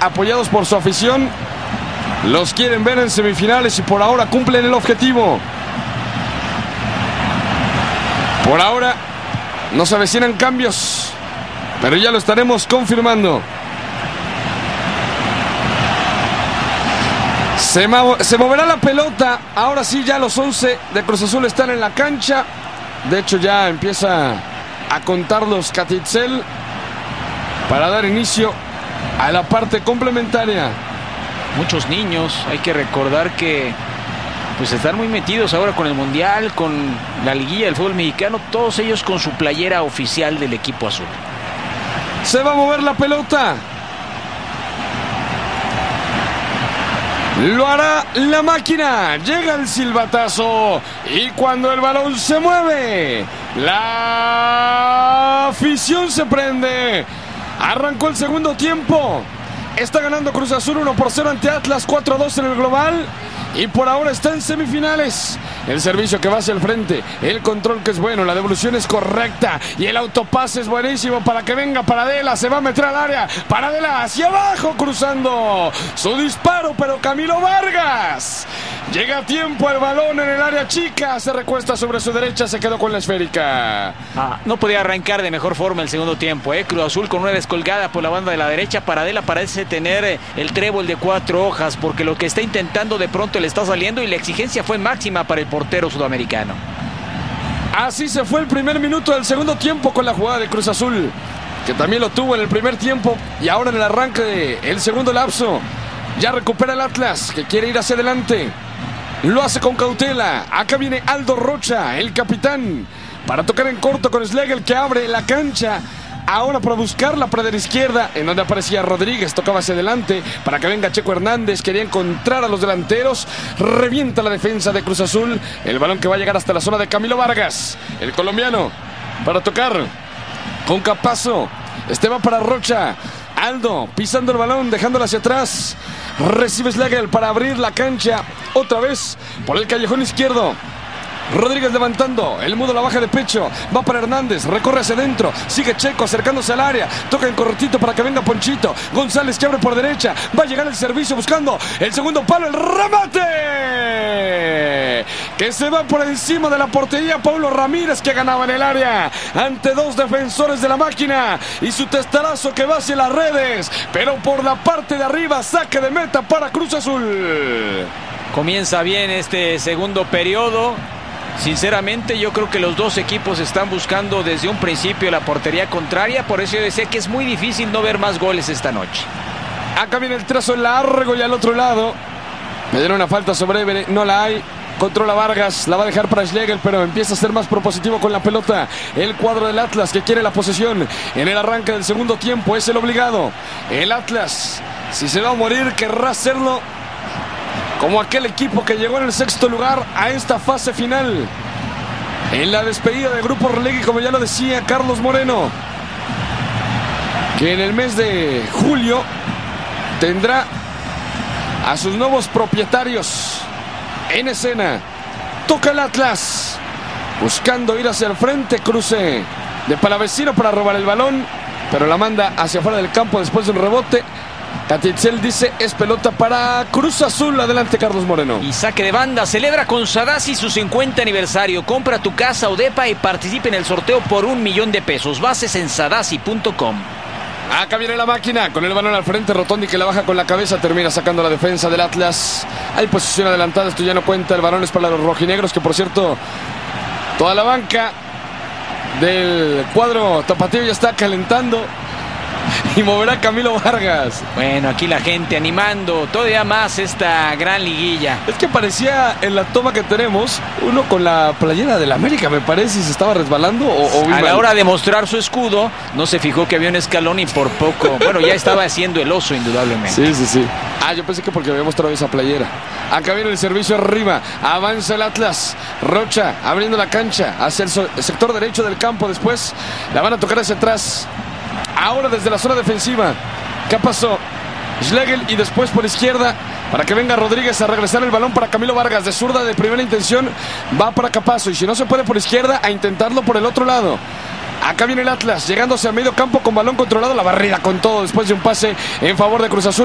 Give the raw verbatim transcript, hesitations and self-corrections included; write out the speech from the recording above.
apoyados por su afición. Los quieren ver en semifinales y por ahora cumplen el objetivo. Por ahora no se avecinan cambios, pero ya lo estaremos confirmando. Se, se moverá la pelota. Ahora sí, ya los once de Cruz Azul están en la cancha. De hecho, ya empieza a contarlos Catitzel para dar inicio a la parte complementaria. Muchos niños, hay que recordar que pues están muy metidos ahora con el Mundial, con la liguilla del fútbol mexicano, todos ellos con su playera oficial del equipo azul. Se va a mover la pelota. Lo hará la máquina. Llega el silbatazo. Y cuando el balón se mueve, la afición se prende. Arrancó el segundo tiempo. Está ganando Cruz Azul uno por cero ante Atlas, cuatro a dos en el global. Y por ahora está en semifinales. El servicio que va hacia el frente, el control que es bueno, la devolución es correcta y el autopase es buenísimo para que venga Paradela. Se va a meter al área, Paradela hacia abajo cruzando su disparo, pero Camilo Vargas llega a tiempo el balón en el área chica, se recuesta sobre su derecha, se quedó con la esférica. Ah, no podía arrancar de mejor forma el segundo tiempo, ¿eh? Cruz Azul con una descolgada por la banda de la derecha. Paradela parece tener el trébol de cuatro hojas, porque lo que está intentando de pronto le está saliendo y la exigencia fue máxima para el portero sudamericano. Así se fue el primer minuto del segundo tiempo con la jugada de Cruz Azul, que también lo tuvo en el primer tiempo y ahora en el arranque del segundo lapso. Ya recupera el Atlas, que quiere ir hacia adelante. Lo hace con cautela. Acá viene Aldo Rocha, el capitán, para tocar en corto con Schlegel, que abre la cancha. Ahora para buscar la pradera izquierda, en donde aparecía Rodríguez, tocaba hacia adelante para que venga Checo Hernández, quería encontrar a los delanteros, revienta la defensa de Cruz Azul, el balón que va a llegar hasta la zona de Camilo Vargas, el colombiano, para tocar con Capazo, este va para Rocha, Aldo pisando el balón, dejándolo hacia atrás, recibe Schlegel para abrir la cancha, otra vez por el callejón izquierdo. Rodríguez levantando, el mudo la baja de pecho, va para Hernández, recorre hacia adentro, sigue Checo acercándose al área, toca en cortito para que venga Ponchito, González que abre por derecha, va a llegar el servicio buscando el segundo palo, el remate que se va por encima de la portería. Paulo Ramírez, que ganaba en el área ante dos defensores de la máquina, y su testarazo que va hacia las redes, pero por la parte de arriba, saque de meta para Cruz Azul. Comienza bien este segundo periodo. Sinceramente, yo creo que los dos equipos están buscando desde un principio la portería contraria. Por eso yo decía que es muy difícil no ver más goles esta noche. Acá viene el trazo largo y al otro lado me dieron una falta sobre Évere, no la hay. Controla Vargas, la va a dejar para Schlegel, pero empieza a ser más propositivo con la pelota. El cuadro del Atlas, que quiere la posesión en el arranque del segundo tiempo, es el obligado. El Atlas, si se va a morir, querrá hacerlo como aquel equipo que llegó en el sexto lugar a esta fase final. En la despedida del Grupo Orlegui, como ya lo decía Carlos Moreno, que en el mes de julio tendrá a sus nuevos propietarios en escena. Toca el Atlas, buscando ir hacia el frente, cruce de Palavecino para robar el balón, pero la manda hacia afuera del campo después de un rebote. Catitzel dice es pelota para Cruz Azul. Adelante, Carlos Moreno. Y saque de banda. Celebra con Sadasi su cincuenta aniversario. Compra tu casa o depa y participe en el sorteo por un millón de pesos. Bases en sadasi punto com. Acá viene la máquina con el balón al frente. Rotondi, que la baja con la cabeza, termina sacando la defensa del Atlas. Hay posición adelantada, esto ya no cuenta. El balón es para los rojinegros, que por cierto, toda la banca del cuadro tapatío ya está calentando. Y moverá Camilo Vargas. Bueno, aquí la gente animando todavía más esta gran liguilla. Es que parecía en la toma que tenemos uno con la playera del América, me parece, y se estaba resbalando. O, o a la hora de mostrar su escudo, no se fijó que había un escalón y por poco. Bueno, ya estaba haciendo el oso, indudablemente. Sí, sí, sí. Ah, yo pensé que porque había mostrado esa playera. Acá viene el servicio arriba. Avanza el Atlas. Rocha abriendo la cancha hacia el, so el sector derecho del campo. Después la van a tocar hacia atrás. Ahora desde la zona defensiva. ¿Qué pasó? Schlegel y después por izquierda para que venga Rodríguez a regresar el balón para Camilo Vargas. De zurda de primera intención va para Capazo. Y si no se puede por izquierda, a intentarlo por el otro lado. Acá viene el Atlas llegándose a medio campo con balón controlado. La barrida con todo después de un pase en favor de Cruz Azul.